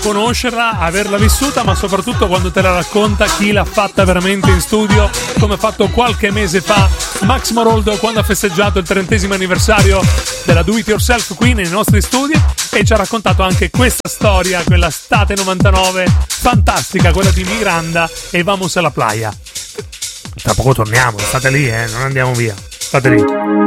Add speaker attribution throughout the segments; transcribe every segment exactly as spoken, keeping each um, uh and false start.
Speaker 1: conoscerla, averla vissuta, ma soprattutto quando te la racconta chi l'ha fatta veramente in studio, come ha fatto qualche mese fa Max Maroldo quando ha festeggiato il trentesimo anniversario della Do It Yourself qui nei nostri studi, e ci ha raccontato anche questa storia, quella estate novantanove fantastica, quella di Miranda e Vamos a la Playa. Tra poco torniamo, state lì, eh, non andiamo via, state lì.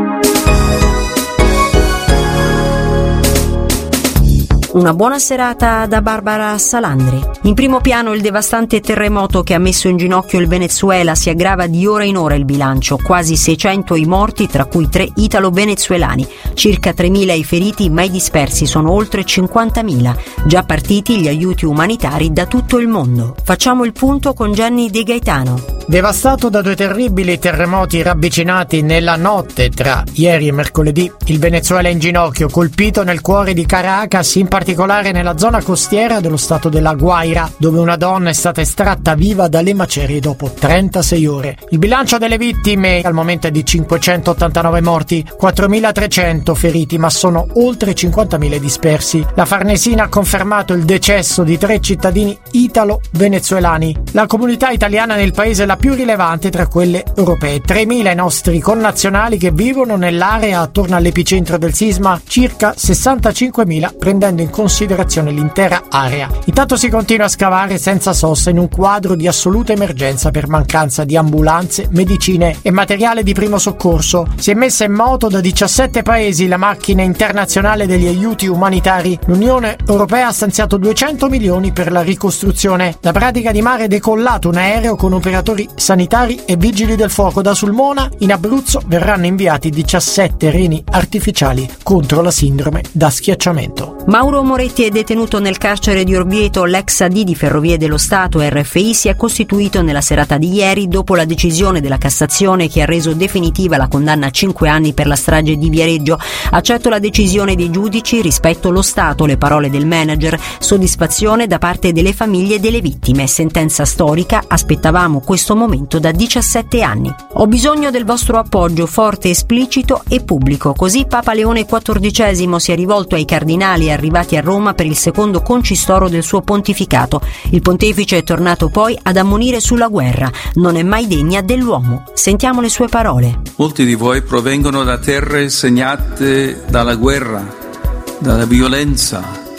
Speaker 2: Una buona serata da Barbara Salandri. In primo piano il devastante terremoto che ha messo in ginocchio il Venezuela. Si aggrava di ora in ora il bilancio, quasi seicento i morti, tra cui tre italo-venezuelani, circa tremila i feriti, ma i dispersi sono oltre cinquantamila. Già partiti gli aiuti umanitari da tutto il mondo. Facciamo il punto con Gianni De Gaetano.
Speaker 3: Devastato da due terribili terremoti ravvicinati nella notte tra ieri e mercoledì, il Venezuela è in ginocchio, colpito nel cuore di Caracas, in particolare nella zona costiera dello stato della Guaira, dove una donna è stata estratta viva dalle macerie dopo trentasei ore. Il bilancio delle vittime al momento è di cinquecentottantanove morti, quattromilatrecento feriti, ma sono oltre cinquantamila dispersi. La Farnesina ha confermato il decesso di tre cittadini italo-venezuelani. La comunità italiana nel paese è la più rilevante tra quelle europee. tremila i nostri connazionali che vivono nell'area attorno all'epicentro del sisma, circa sessantacinquemila prendendo in considerazione l'intera area. Intanto si continua a scavare senza sosta in un quadro di assoluta emergenza per mancanza di ambulanze, medicine e materiale di primo soccorso. Si è messa in moto da diciassette paesi la macchina internazionale degli aiuti umanitari. L'Unione Europea ha stanziato duecento milioni per la ricostruzione. Da Pratica di Mare è decollato un aereo con operatori sanitari e vigili del fuoco. Da Sulmona in Abruzzo verranno inviati diciassette reni artificiali contro la sindrome da schiacciamento.
Speaker 2: Mauro Moretti è detenuto nel carcere di Orvieto. L'ex A D di Ferrovie dello Stato R F I si è costituito nella serata di ieri dopo la decisione della Cassazione che ha reso definitiva la condanna a cinque anni per la strage di Viareggio. Accetto la decisione dei giudici, rispetto lo Stato, le parole del manager, soddisfazione da parte delle famiglie delle vittime. Sentenza storica, aspettavamo questo momento da diciassette anni. Ho bisogno del vostro appoggio forte, esplicito e pubblico. Così Papa Leone quattordicesimo si è rivolto ai cardinali arrivati a Roma per il secondo concistoro del suo pontificato. Il pontefice è tornato poi ad ammonire sulla guerra. Non è mai degna dell'uomo. Sentiamo le sue parole.
Speaker 4: Molti di voi provengono da terre segnate dalla guerra, dalla violenza,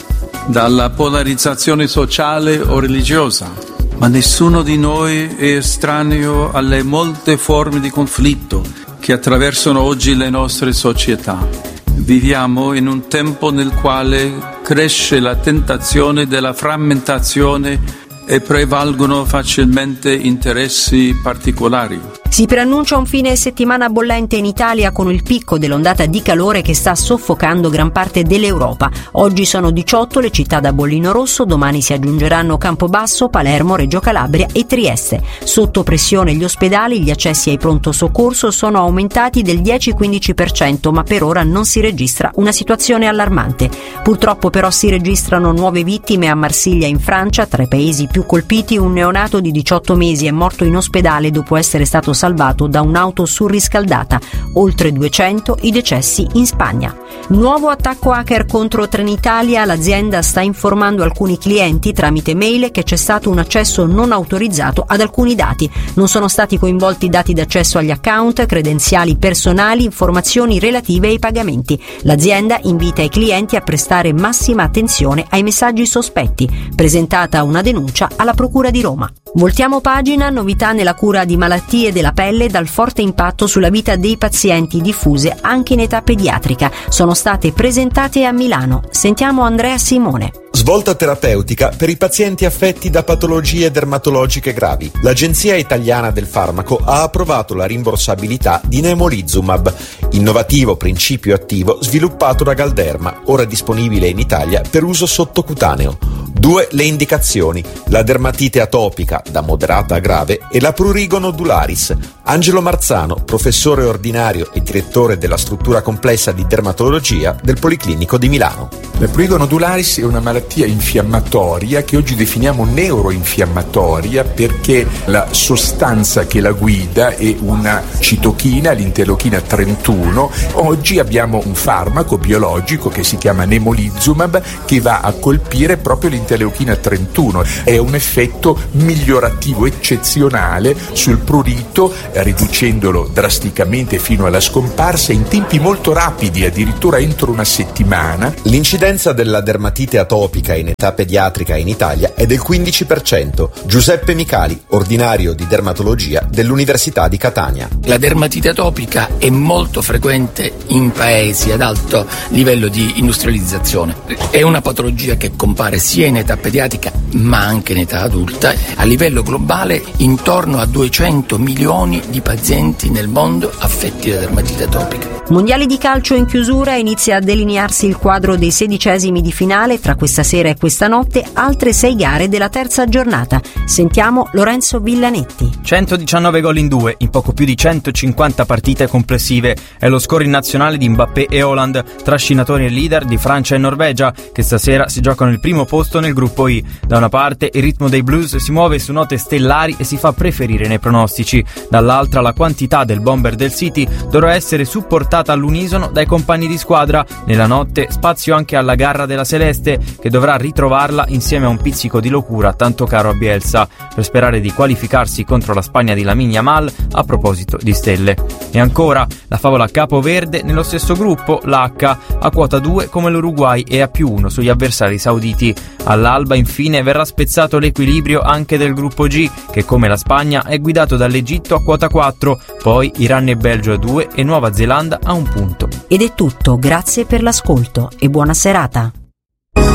Speaker 4: dalla polarizzazione sociale o religiosa. Ma nessuno di noi è estraneo alle molte forme di conflitto che attraversano oggi le nostre società. Viviamo in un tempo nel quale cresce la tentazione della frammentazione e prevalgono facilmente interessi particolari.
Speaker 2: Si preannuncia un fine settimana bollente in Italia con il picco dell'ondata di calore che sta soffocando gran parte dell'Europa. Oggi sono diciotto le città da bollino rosso, domani si aggiungeranno Campobasso, Palermo, Reggio Calabria e Trieste. Sotto pressione gli ospedali, gli accessi ai pronto soccorso sono aumentati del dieci-quindici per cento, ma per ora non si registra una situazione allarmante. Purtroppo però si registrano nuove vittime a Marsiglia in Francia. Tra i paesi più colpiti un neonato di diciotto mesi è morto in ospedale dopo essere stato salvato da un'auto surriscaldata. Oltre duecento i decessi in Spagna. Nuovo attacco hacker contro Trenitalia. L'azienda sta informando alcuni clienti tramite mail che c'è stato un accesso non autorizzato ad alcuni dati. Non sono stati coinvolti dati d'accesso agli account, credenziali personali, informazioni relative ai pagamenti. L'azienda invita i clienti a prestare massima attenzione ai messaggi sospetti. Presentata una denuncia alla Procura di Roma. Voltiamo pagina, novità nella cura di malattie della pelle dal forte impatto sulla vita dei pazienti diffuse anche in età pediatrica. Sono state presentate a Milano. Sentiamo Andrea Simone.
Speaker 5: Svolta terapeutica per i pazienti affetti da patologie dermatologiche gravi. L'Agenzia Italiana del Farmaco ha approvato la rimborsabilità di Nemolizumab, innovativo principio attivo sviluppato da Galderma, ora disponibile in Italia per uso sottocutaneo. Due le indicazioni: la dermatite atopica da moderata a grave e la prurigo nodularis. Angelo Marzano, professore ordinario e direttore della struttura complessa di dermatologia del Policlinico di Milano.
Speaker 6: La prurigo nodularis è una malattia infiammatoria che oggi definiamo neuroinfiammatoria perché la sostanza che la guida è una citochina, l'interleuchina trentuno. Oggi abbiamo un farmaco biologico che si chiama Nemolizumab che va a colpire proprio l'interleuchina interleuchina trentuno. È un effetto migliorativo eccezionale sul prurito, riducendolo drasticamente fino alla scomparsa in tempi molto rapidi, addirittura entro una settimana.
Speaker 5: L'incidenza della dermatite atopica in età pediatrica in Italia è del quindici per cento. Giuseppe Micali, ordinario di dermatologia dell'Università di Catania.
Speaker 7: La dermatite atopica è molto frequente in paesi ad alto livello di industrializzazione. È una patologia che compare sia in età pediatrica ma anche in età adulta. A livello globale intorno a duecento milioni di pazienti nel mondo affetti da dermatite atopica.
Speaker 2: Mondiali di calcio in chiusura, inizia a delinearsi il quadro dei sedicesimi di finale. Tra questa sera e questa notte altre sei gare della terza giornata. Sentiamo Lorenzo Villanetti.
Speaker 8: centodiciannove gol in due, in poco più di centocinquanta partite complessive. È lo scoring nazionale di Mbappé e Haaland, trascinatori e leader di Francia e Norvegia, che stasera si giocano il primo posto nel gruppo I. Da una parte il ritmo dei Blues si muove su note stellari e si fa preferire nei pronostici. Dall'altra la quantità del bomber del City dovrà essere supportata all'unisono dai compagni di squadra. Nella notte spazio anche alla garra della Celeste, che dovrà ritrovarla insieme a un pizzico di locura tanto caro a Bielsa, per sperare di qualificarsi contro la Spagna di Lamine Yamal, a proposito di stelle. E ancora la favola capoverde nello stesso gruppo, l'H, a quota due come l'Uruguay e a più uno sugli avversari sauditi. All'alba infine verrà spezzato l'equilibrio anche del gruppo G, che come la Spagna è guidato dall'Egitto a quota quattro, poi Iran e Belgio a due e Nuova Zelanda a un punto.
Speaker 2: Ed è tutto, grazie per l'ascolto e buona serata.